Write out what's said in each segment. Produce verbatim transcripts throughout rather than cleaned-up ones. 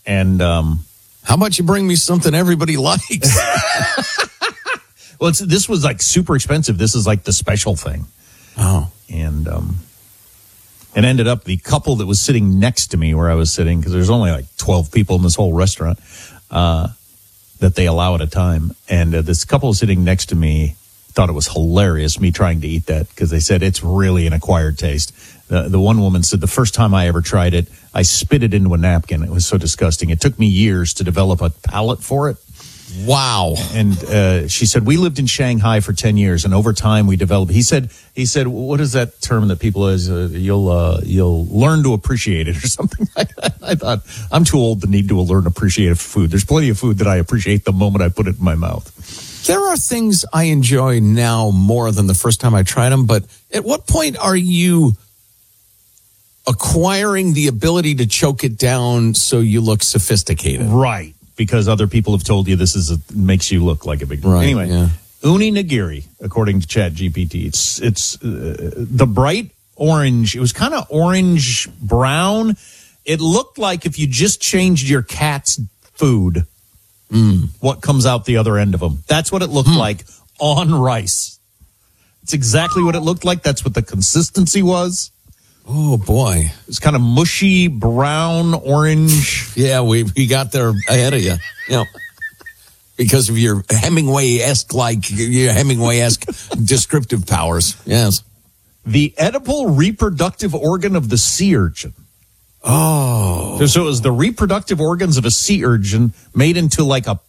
And um, how about you bring me something everybody likes? Well, it's, this was like super expensive. This is like the special thing. Oh. And um, it ended up the couple that was sitting next to me where I was sitting, because there's only like twelve people in this whole restaurant uh, that they allow at a time. And uh, this couple sitting next to me thought it was hilarious, me trying to eat that, because they said it's really an acquired taste. The, the one woman said the first time I ever tried it, I spit it into a napkin. It was so disgusting. It took me years to develop a palate for it. Wow. And uh, she said, we lived in Shanghai for ten years, and over time we developed. He said, he said, what is that term that people is, uh, you'll, uh, you'll learn to appreciate it or something like that. I thought, I'm too old to need to learn to appreciate food. There's plenty of food that I appreciate the moment I put it in my mouth. There are things I enjoy now more than the first time I tried them, but at what point are you acquiring the ability to choke it down so you look sophisticated? Right. Because other people have told you this is a, makes you look like a big deal. Right, anyway, yeah. Uni Nigiri, according to ChatGPT, it's it's uh, the bright orange. It was kind of orange brown. It looked like if you just changed your cat's food, mm. what comes out the other end of them. That's what it looked mm. like on rice. It's exactly what it looked like. That's what the consistency was. Oh, boy. It's kind of mushy, brown, orange. Yeah, we we got there ahead of you. You know, because of your Hemingway-esque, like, your Hemingway-esque descriptive powers. Yes. The edible reproductive organ of the sea urchin. Oh. So, so it was the reproductive organs of a sea urchin made into like a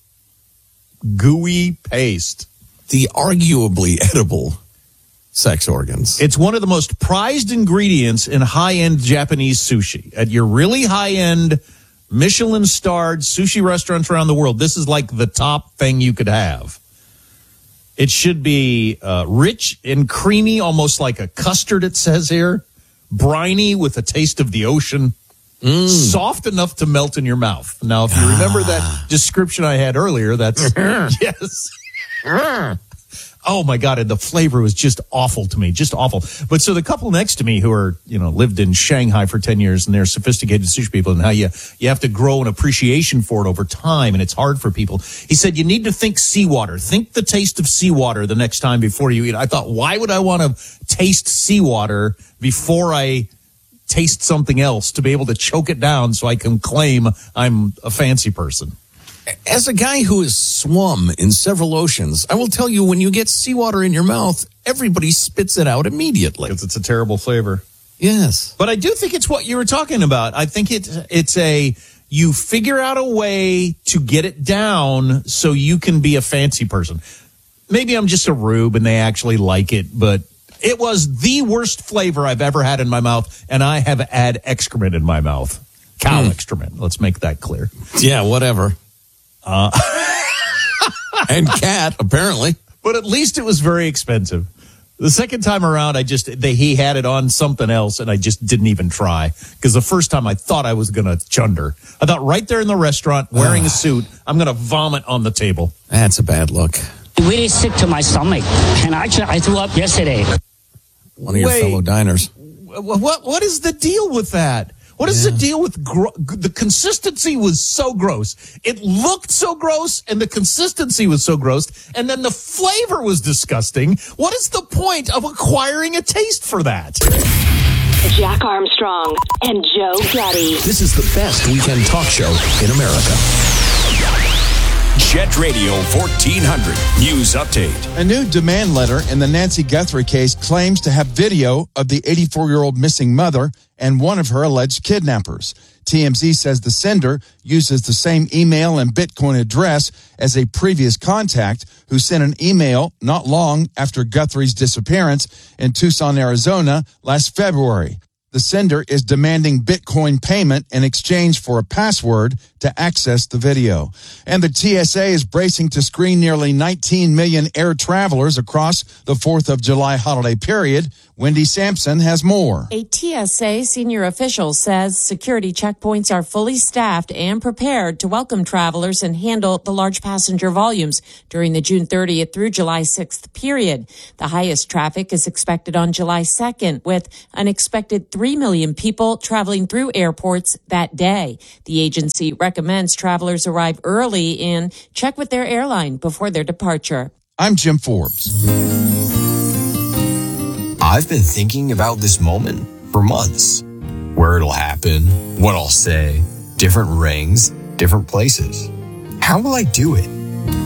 gooey paste. The arguably edible sex organs. It's one of the most prized ingredients in high-end Japanese sushi. At your really high-end Michelin-starred sushi restaurants around the world, this is like the top thing you could have. It should be uh, rich and creamy, almost like a custard, it says here. Briny with a taste of the ocean. Mm. Soft enough to melt in your mouth. Now, if you remember ah. that description I had earlier, that's... yes. Oh, my God, and the flavor was just awful to me, just awful. But so the couple next to me who are, you know, lived in Shanghai for ten years, and they're sophisticated sushi people, and how you, you have to grow an appreciation for it over time, and it's hard for people. He said, you need to think seawater. Think the taste of seawater the next time before you eat. I thought, why would I want to taste seawater before I taste something else to be able to choke it down so I can claim I'm a fancy person? As a guy who has swum in several oceans, I will tell you, when you get seawater in your mouth, everybody spits it out immediately. Because it's a terrible flavor. Yes. But I do think it's what you were talking about. I think it, it's a, you figure out a way to get it down so you can be a fancy person. Maybe I'm just a rube and they actually like it, but it was the worst flavor I've ever had in my mouth, and I have had excrement in my mouth. Cow mm. excrement. Let's make that clear. Yeah, whatever. Uh, and cat, apparently. But at least it was very expensive. The second time around, I just, they, he had it on something else, and I just didn't even try. Because the first time I thought I was going to chunder. I thought right there in the restaurant, wearing a suit, I'm going to vomit on the table. That's a bad look. Really sick to my stomach. And actually, I threw up yesterday. One of your Wait, fellow diners. What, what is the deal with that? What is yeah. the deal with gro- the consistency was so gross. It looked so gross, and the consistency was so gross, and then the flavor was disgusting. What is the point of acquiring a taste for that? Jack Armstrong and Joe Getty. This is the best weekend talk show in America. Jet Radio fourteen hundred News Update. A new demand letter in the Nancy Guthrie case claims to have video of the eighty-four-year-old missing mother and one of her alleged kidnappers. T M Z says the sender uses the same email and Bitcoin address as a previous contact who sent an email not long after Guthrie's disappearance in Tucson, Arizona last February. The sender is demanding Bitcoin payment in exchange for a password to access the video. And the T S A is bracing to screen nearly nineteen million air travelers across the fourth of July holiday period. Wendy Sampson has more. A T S A senior official says security checkpoints are fully staffed and prepared to welcome travelers and handle the large passenger volumes during the June thirtieth through July sixth period. The highest traffic is expected on July second, with an expected three three million people traveling through airports that day. The agency recommends travelers arrive early and check with their airline before their departure. I'm Jim Forbes. I've been thinking about this moment for months. Where it'll happen, what I'll say, different rings, different places. How will I do it?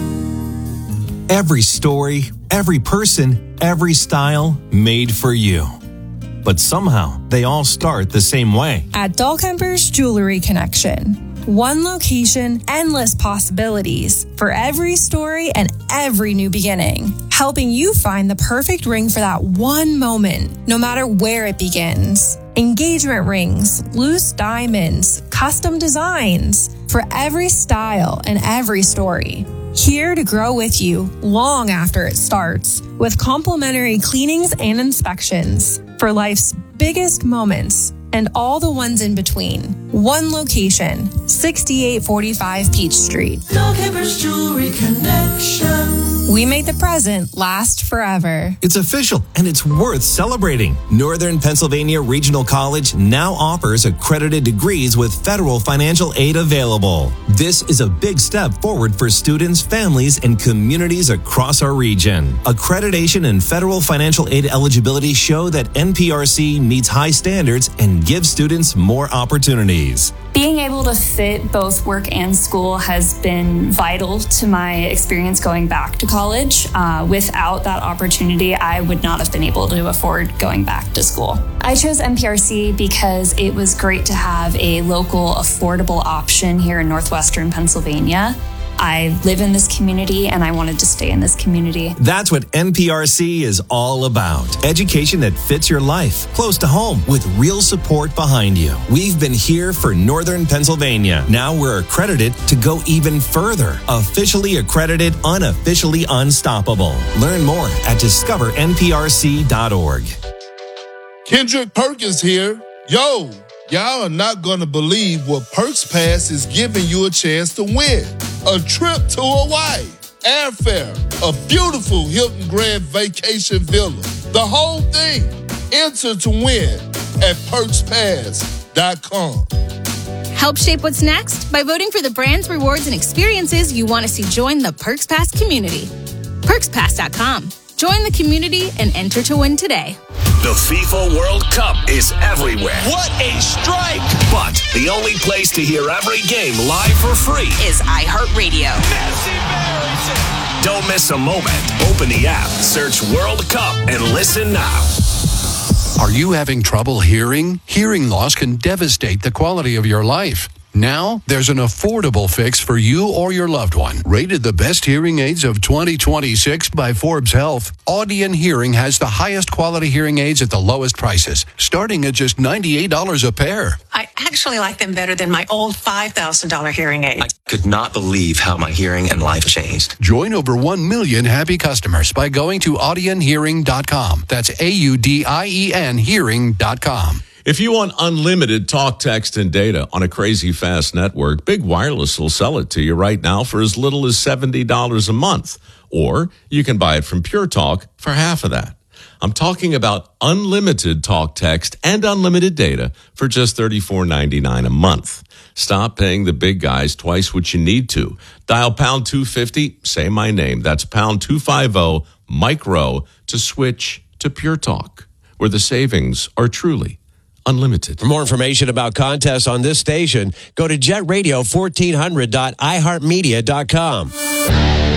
Every story, every person, every style made for you. But somehow they all start the same way. At Dahlkemper's Jewelry Connection. One location, endless possibilities for every story and every new beginning. Helping you find the perfect ring for that one moment, no matter where it begins. Engagement rings, loose diamonds, custom designs for every style and every story. Here to grow with you long after it starts with complimentary cleanings and inspections for life's biggest moments and all the ones in between. One location, sixty-eight forty-five Peach Street. Dahlkemper's Jewelry Connection. We made the present last forever. It's official, and it's worth celebrating. Northern Pennsylvania Regional College now offers accredited degrees with federal financial aid available. This is a big step forward for students, families, and communities across our region. Accreditation and federal financial aid eligibility show that N P R C meets high standards and gives students more opportunities. Being able to fit both work and school has been vital to my experience going back to college. Uh, without that opportunity, I would not have been able to afford going back to school. I chose N P R C because it was great to have a local, affordable option here in northwestern Pennsylvania. I live in this community and I wanted to stay in this community. That's what N P R C is all about. Education that fits your life, close to home, with real support behind you. We've been here for Northern Pennsylvania. Now we're accredited to go even further. Officially accredited, unofficially unstoppable. Learn more at discover N P R C dot org. Kendrick Perkins here. Yo, y'all are not going to believe what Perks Pass is giving you a chance to win. A trip to Hawaii, airfare, a beautiful Hilton Grand Vacation Villa. The whole thing. Enter to win at perks pass dot com. Help shape what's next by voting for the brands, rewards, and experiences you want to see join the Perks Pass community. perks pass dot com. Join the community and enter to win today. The FIFA World Cup is everywhere. What a strike! But the only place to hear every game live for free is iHeartRadio. Messi buries it. Don't miss a moment. Open the app, search World Cup, and listen now. Are you having trouble hearing? Hearing loss can devastate the quality of your life. Now, there's an affordable fix for you or your loved one. Rated the best hearing aids of twenty twenty-six by Forbes Health, Audion Hearing has the highest quality hearing aids at the lowest prices, starting at just ninety-eight dollars a pair. I actually like them better than my old five thousand dollars hearing aid. I could not believe how my hearing and life changed. Join over one million happy customers by going to audion hearing dot com. That's A U D I E N hearing dot com. If you want unlimited talk, text, and data on a crazy fast network, Big Wireless will sell it to you right now for as little as seventy dollars a month. Or you can buy it from Pure Talk for half of that. I'm talking about unlimited talk, text, and unlimited data for just thirty-four ninety-nine a month. Stop paying the big guys twice what you need to. Dial pound two fifty, say my name. That's pound two fifty, micro, to switch to Pure Talk, where the savings are truly unlimited. For more information about contests on this station, go to jet radio fourteen hundred dot i heart media dot com.